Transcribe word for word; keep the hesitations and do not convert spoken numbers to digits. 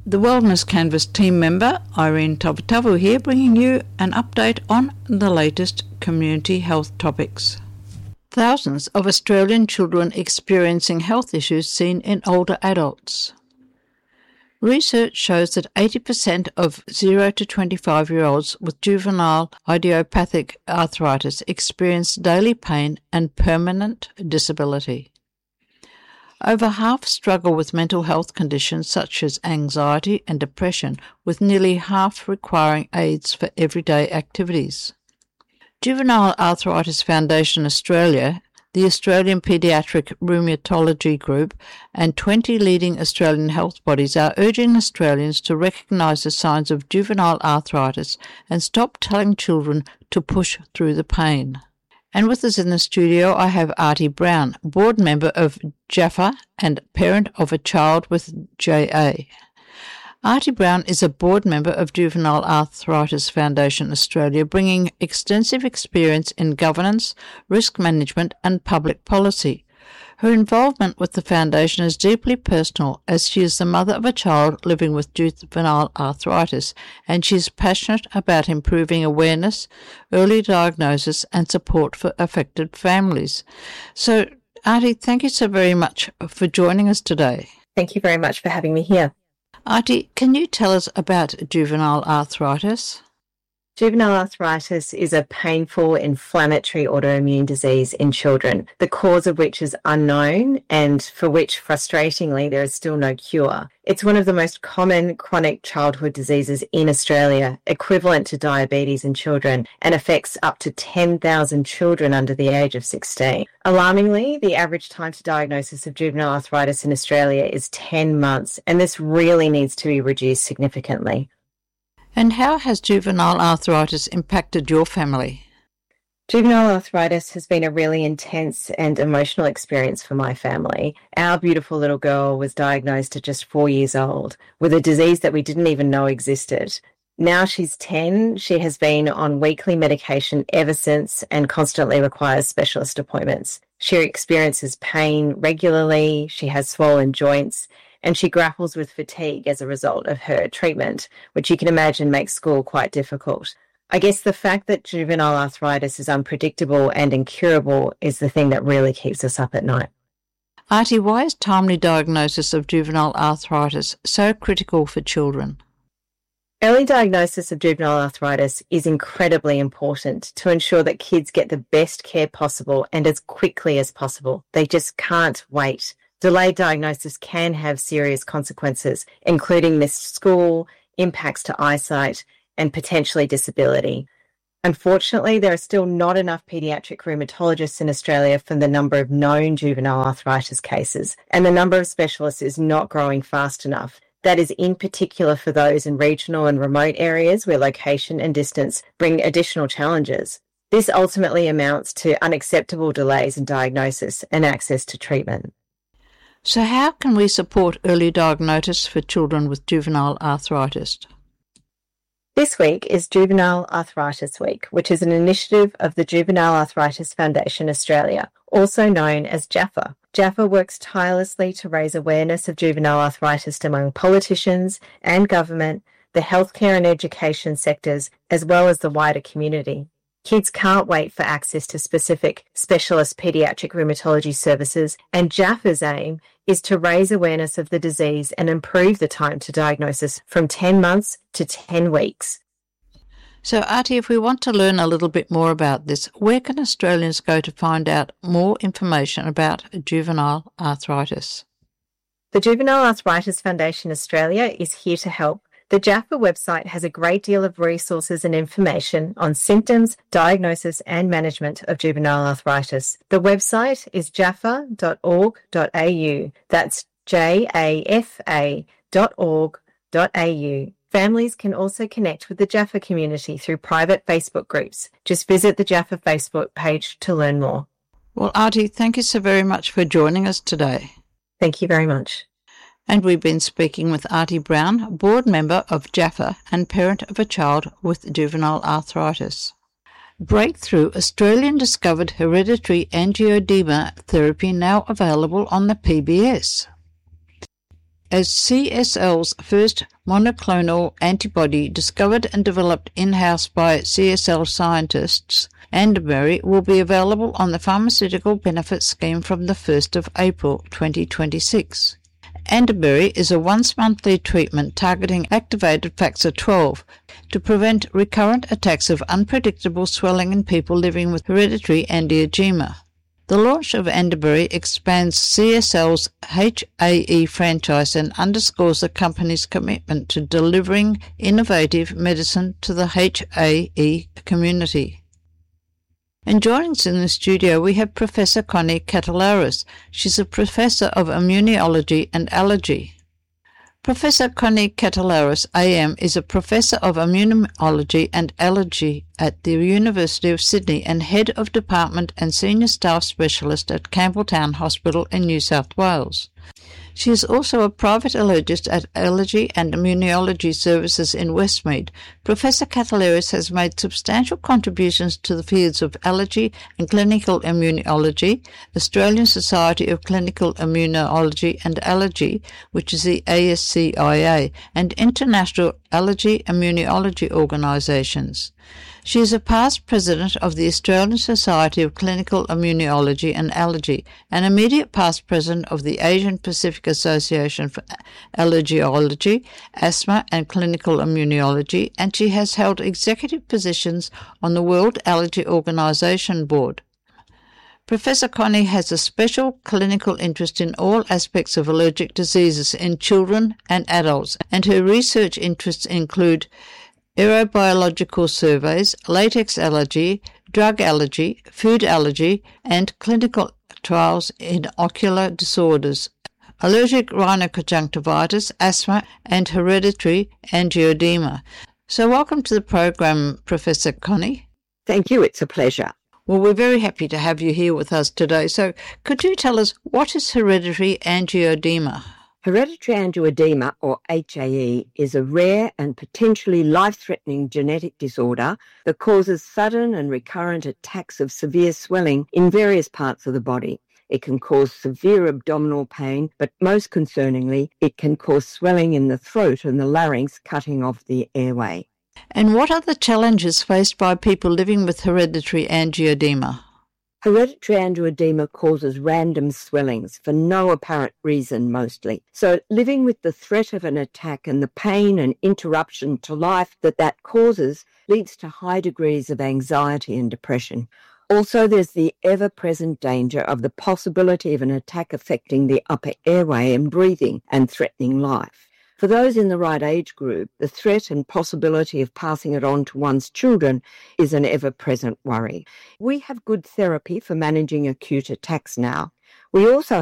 The Wellness Canvas team member, Irene Tavatavu here, bringing you an update on the latest community health topics. Thousands of Australian children experiencing health issues seen in older adults. Research shows that eighty percent of zero to twenty-five-year-olds with juvenile idiopathic arthritis experience daily pain and permanent disability. Over half struggle with mental health conditions such as anxiety and depression, with nearly half requiring aids for everyday activities. Juvenile Arthritis Foundation Australia, the Australian Paediatric Rheumatology Group, and twenty leading Australian health bodies are urging Australians to recognise the signs of juvenile arthritis and stop telling children to push through the pain. And with us in the studio, I have Artie Brown, board member of JAFA and parent of a child with J A. Artie Brown is a board member of Juvenile Arthritis Foundation Australia, bringing extensive experience in governance, risk management and public policy. Her involvement with the foundation is deeply personal, as she is the mother of a child living with juvenile arthritis, and she is passionate about improving awareness, early diagnosis and support for affected families. So, Artie, thank you so very much for joining us today. Thank you very much for having me here. Artie, can you tell us about juvenile arthritis? Juvenile arthritis is a painful inflammatory autoimmune disease in children, the cause of which is unknown and for which, frustratingly, there is still no cure. It's one of the most common chronic childhood diseases in Australia, equivalent to diabetes in children, and affects up to ten thousand children under the age of sixteen. Alarmingly, the average time to diagnosis of juvenile arthritis in Australia is ten months, and this really needs to be reduced significantly. And how has juvenile arthritis impacted your family? Juvenile arthritis has been a really intense and emotional experience for my family. Our beautiful little girl was diagnosed at just four years old with a disease that we didn't even know existed. Now she's ten, she has been on weekly medication ever since and constantly requires specialist appointments. She experiences pain regularly, she has swollen joints, and she grapples with fatigue as a result of her treatment, which you can imagine makes school quite difficult. I guess the fact that juvenile arthritis is unpredictable and incurable is the thing that really keeps us up at night. Artie, why is timely diagnosis of juvenile arthritis so critical for children? Early diagnosis of juvenile arthritis is incredibly important to ensure that kids get the best care possible and as quickly as possible. They just can't wait. Delayed diagnosis can have serious consequences, including missed school, impacts to eyesight, and potentially disability. Unfortunately, there are still not enough paediatric rheumatologists in Australia for the number of known juvenile arthritis cases, and the number of specialists is not growing fast enough. That is in particular for those in regional and remote areas where location and distance bring additional challenges. This ultimately amounts to unacceptable delays in diagnosis and access to treatment. So how can we support early diagnosis for children with juvenile arthritis? This week is Juvenile Arthritis Week, which is an initiative of the Juvenile Arthritis Foundation Australia, also known as JAFA. JAFA works tirelessly to raise awareness of juvenile arthritis among politicians and government, the healthcare and education sectors, as well as the wider community. Kids can't wait for access to specific specialist paediatric rheumatology services, and JAFA's aim is to raise awareness of the disease and improve the time to diagnosis from ten months to ten weeks. So, Artie, if we want to learn a little bit more about this, where can Australians go to find out more information about juvenile arthritis? The Juvenile Arthritis Foundation Australia is here to help. The JAFA website has a great deal of resources and information on symptoms, diagnosis and management of juvenile arthritis. The website is jaffa dot org dot a u. That's J A F A dot org dot a u. Families can also connect with the JAFA community through private Facebook groups. Just visit the JAFA Facebook page to learn more. Well, Artie, thank you so very much for joining us today. Thank you very much. And we've been speaking with Artie Brown, board member of JAFA and parent of a child with juvenile arthritis. Breakthrough Australian discovered hereditary angioedema therapy now available on the P B S. As C S L's first monoclonal antibody discovered and developed in-house by C S L scientists, Andembry, will be available on the Pharmaceutical Benefits Scheme from the first of April twenty twenty-six. Andembry is a once-monthly treatment targeting activated factor twelve to prevent recurrent attacks of unpredictable swelling in people living with hereditary angioedema. The launch of Andembry expands C S L's H A E franchise and underscores the company's commitment to delivering innovative medicine to the H A E community. And joining us in the studio, we have Professor Connie Catalaris. She's a professor of immunology and allergy. Professor Connie Catalaris, A M, is a professor of immunology and allergy at the University of Sydney and head of department and senior staff specialist at Campbelltown Hospital in New South Wales. She is also a private allergist at Allergy and Immunology Services in Westmead. Professor Catalaris has made substantial contributions to the fields of allergy and clinical immunology, Australian Society of Clinical Immunology and Allergy, which is the A S C I A, and international allergy immunology organisations. She is a past president of the Australian Society of Clinical Immunology and Allergy, an immediate past president of the Asian Pacific Association for Allergology, Asthma and Clinical Immunology, and she has held executive positions on the World Allergy Organization Board. Professor Connie has a special clinical interest in all aspects of allergic diseases in children and adults, and her research interests include aerobiological surveys, latex allergy, drug allergy, food allergy, and clinical trials in ocular disorders, allergic rhinoconjunctivitis, asthma, and hereditary angioedema. So welcome to the program, Professor Connie. Thank you. It's a pleasure. Well, we're very happy to have you here with us today. So could you tell us, what is hereditary angioedema? Hereditary angioedema, or H A E, is a rare and potentially life-threatening genetic disorder that causes sudden and recurrent attacks of severe swelling in various parts of the body. It can cause severe abdominal pain, but most concerningly, it can cause swelling in the throat and the larynx, cutting off the airway. And what are the challenges faced by people living with hereditary angioedema? Hereditary angioedema causes random swellings for no apparent reason mostly. So living with the threat of an attack and the pain and interruption to life that that causes leads to high degrees of anxiety and depression. Also, there's the ever-present danger of the possibility of an attack affecting the upper airway and breathing and threatening life. For those in the right age group, the threat and possibility of passing it on to one's children is an ever-present worry. We have good therapy for managing acute attacks now. We also